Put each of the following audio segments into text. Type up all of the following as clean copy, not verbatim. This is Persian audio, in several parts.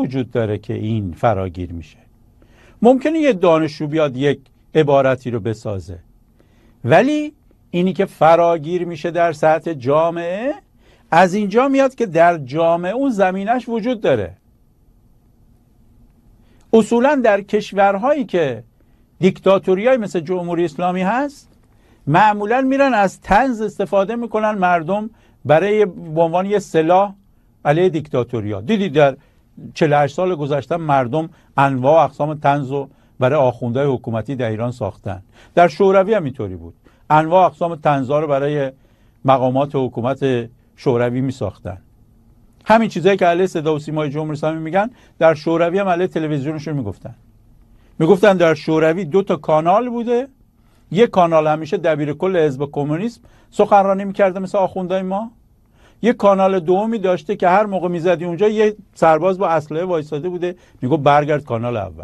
وجود داره که این فراگیر میشه. ممکنه یه دانشجو بیاد یک عبارتی رو بسازه، ولی اینی که فراگیر میشه در سطح جامعه، از اینجا میاد که در جامعه اون زمینش وجود داره. اصولا در کشورهایی که دیکتاتوریای مثل جمهوری اسلامی هست، معمولا میرن از طنز استفاده میکنن مردم برای به عنوان یه سلاح علیه دیکتاتوریا. دیدید در 48 سال گذشته مردم انواع و اقسام طنز رو برای آخوندهای حکومتی در ایران ساختن. در شوروی هم اینطوری بود، انواع و اقسام طنزها رو برای مقامات حکومت شوروی می ساختن. همین چیزایی که علیه صدا و سیمای جمهوری اسلامی میگن، در شوروی هم علیه تلویزیونشون میگفتن در شوروی 2 تا کانال بوده، یک کانال همیشه دبیر کل حزب کمونیسم سخنرانی میکرده مثل آخوندهای ما، یک کانال دومی داشته که هر موقع میزدی اونجا یه سرباز با اسلحه وایساده بوده میگفت برگرد کانال اول.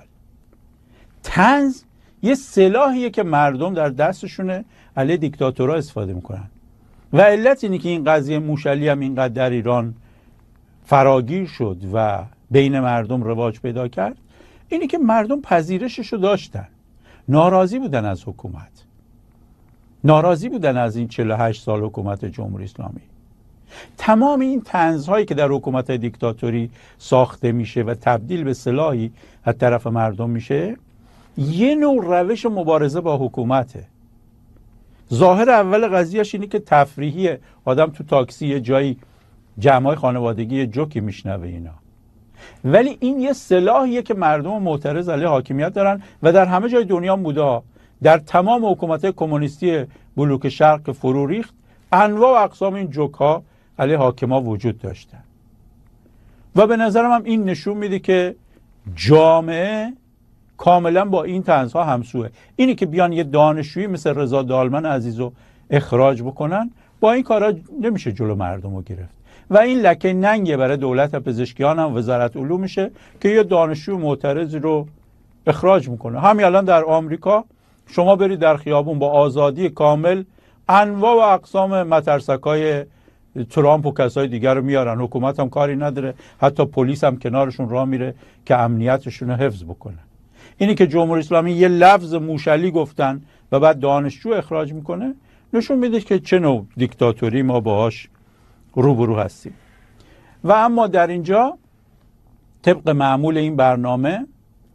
طنز یه سلاحیه که مردم در دستشونه علیه دیکتاتورها استفاده میکنن و علت اینه که این قضیه موشلی هم اینقدر در ایران فراگیر شد و بین مردم رواج پیدا کرد، اینه که مردم پذیرششو داشتن، ناراضی بودن از حکومت، ناراضی بودن از این 48 سال حکومت جمهوری اسلامی. تمام این طنزهایی که در حکومت دیکتاتوری ساخته میشه و تبدیل به سلاحی از طرف مردم میشه، یه نوع روش مبارزه با حکومته. ظاهر اول قضیهش اینه که تفریحیه، آدم تو تاکسی یه جایی جمعای خانوادگی یه جوکی میشنوه اینا، ولی این یه سلاحیه که مردم معترض علیه حاکمیت دارن و در همه جای دنیا بوده. در تمام حکومت‌های کمونیستی بلوک شرق که فرو ریخت، انواع و اقسام این جوک‌ها علیه حاکما وجود داشتن و به نظرم هم این نشون میده که جامعه کاملا با این طنزها همسوه. اینی که بیان یه دانشجویی مثل رضا دالمن عزیزو اخراج بکنن، با این کارا نمیشه جلو مردم رو گرفت و این لکه ننگه برای دولت پزشکیان هم وزارت علوم میشه که یه دانشجو معترض رو اخراج میکنه. همین الان در آمریکا شما برید در خیابون با آزادی کامل، انواع و اقسام مترسکای ترامپ و کسای دیگر رو میارن، حکومت هم کاری نداره، حتی پلیس هم کنارشون راه میره که امنیتشون رو حفظ بکنه. اینی که جمهوری اسلامی یه لفظ موشلی گفتن و بعد دانشجو اخراج میکنه، نشون میده که چه نوع دیکتاتوری ما باهاش روبرو هستیم. و اما در اینجا طبق معمول این برنامه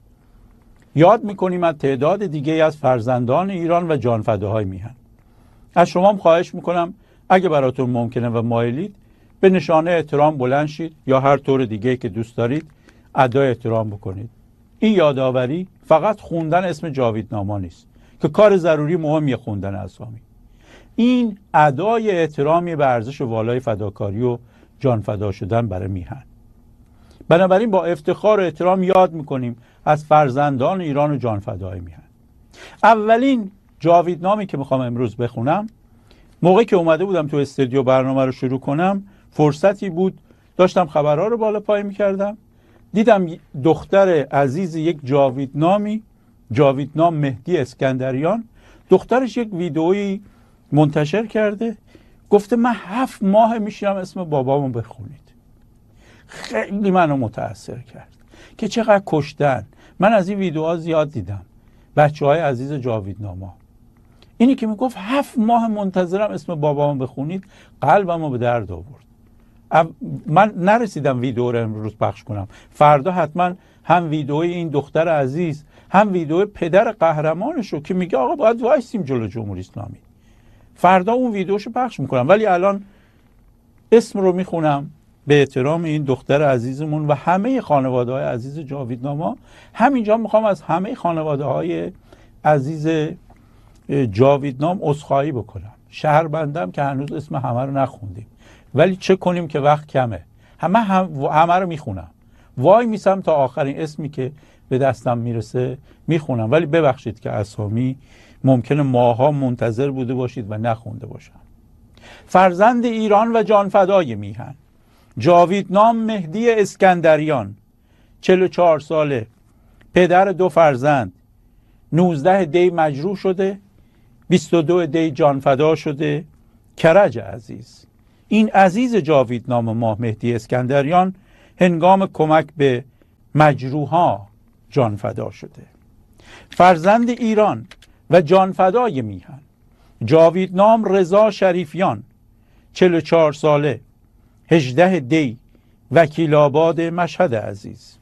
یاد میکنیم از تعداد دیگه از فرزندان ایران و جانفداهای میهن. از شما هم خواهش میکنم اگه براتون ممکنه و مایلید به نشانه احترام بلند شید یا هر طور دیگه که دوست دارید ادای احترام بکنید. این یادآوری فقط خوندن اسم جاویدنامه نیست که کار ضروری مهمیه خوندن اسامی. این ادای احترامی به ارزش والای فداکاری و جان فدا شدن برای میهن. بنابراین با افتخار و احترام یاد میکنیم از فرزندان ایران و جان فدای میهن. اولین جاویدنامی که میخوام امروز بخونم، موقعی که اومده بودم تو استودیو برنامه رو شروع کنم، فرصتی بود داشتم خبرها رو بالا پای میکردم، دیدم دختر عزیز یک جاویدنام مهدی اسکندریان، دخترش یک ویدئویی منتشر کرده، گفته من 7 ماه میشینم اسم بابامو بخونید. خیلی منو متاثر کرد که چقدر کشتن. من از این ویدئوها زیاد دیدم، بچه‌های عزیز جاویدنامه. اینی که میگفت 7 ماه منتظرم اسم بابامو بخونید، قلبمو به درد آورد. من نرسیدم ویدئو رو امروز پخش کنم، فردا حتما هم ویدئوی این دختر عزیز هم ویدئو پدر قهرمانشو که میگه آقا باید وایسیم جلو جمهوری اسلامی، فردا اون ویدئوشو پخش میکنم. ولی الان اسم رو میخونم به احترام این دختر عزیزمون و همه خانواده های عزیز جاویدنامه. همینجا میخوام از همه خانواده های عزیز جاویدنام عذرخواهی بکنم. شهربندم که هنوز اسم همه رو نخوندیم، ولی چه کنیم که وقت کمه. همه رو میخونم، وای میسم تا آخرین اسمی که به دستم میرسه میخونم، ولی ببخشید که اسامی ممکنه ماها منتظر بوده باشید و نخونده باشم. فرزند ایران و جانفدای میهن، جاویدنام مهدی اسکندریان، 44 ساله، پدر 2 فرزند، 19 دی مجروح شده، 22 دی جانفدا شده. کرج عزیز، این عزیز جاویدنام ما مهدی اسکندریان هنگام کمک به مجروحها جان فدا شده. فرزند ایران و جان فدای میهن جاویدنام رضا شریفیان 44 ساله 18 دی وکیل آباد مشهد عزیز.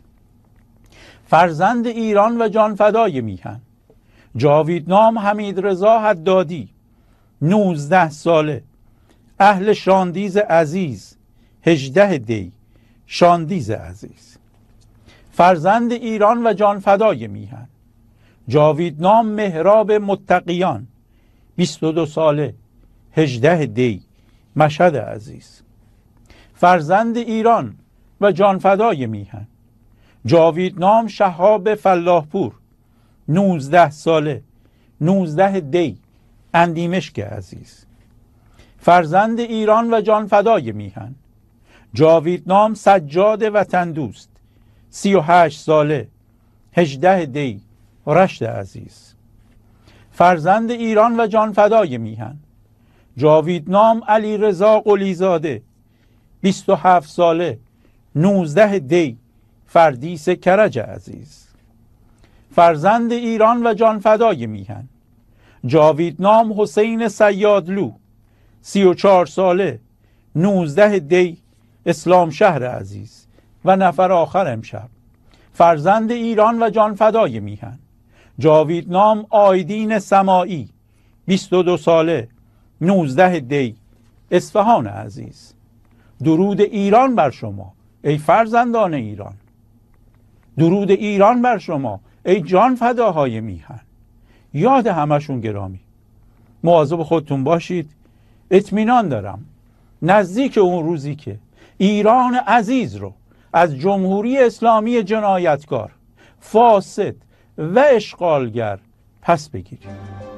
فرزند ایران و جان فدای میهن جاویدنام حمید رضا حدادی 19 ساله اهل شاندیز عزیز 18 دی شاندیز عزیز. فرزند ایران و جان فدای میهن جاویدنام مهراب متقیان 22 ساله 18 دی مشهد عزیز. فرزند ایران و جان فدای میهن جاویدنام شهاب فلاحپور 19 ساله 19 دی اندیمشک عزیز. فرزند ایران و جان فدای میهن جاویدنام سجاد وطن دوست 38 ساله 18 دی رشت عزیز. فرزند ایران و جان فدای میهن جاویدنام علی رضا قلیزاده 27 ساله 19 دی فردیس کرج عزیز. فرزند ایران و جان فدای میهن جاویدنام حسین صیادلو 34 ساله 19 دی اسلام شهر عزیز. و نفر آخر امشب فرزند ایران و جان فدای میهن جاویدنام آیدین سماعی 22 ساله 19 دی اصفهان عزیز. درود ایران بر شما ای فرزندان ایران. درود ایران بر شما ای جان فداهای میهن. یاد همشون گرامی. مواظب خودتون باشید. اطمینان دارم نزدیک اون روزی که ایران عزیز رو از جمهوری اسلامی جنایتکار، فاسد و اشغالگر پس بگیریم.